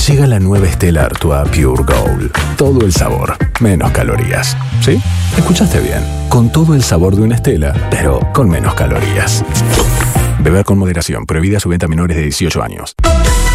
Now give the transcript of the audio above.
Llega la nueva Stella Artois Pure Gold. Todo el sabor, menos calorías. ¿Sí? Escuchaste bien. Con todo el sabor de una Stella, pero con menos calorías. Beber con moderación. Prohibida su venta a menores de 18 años.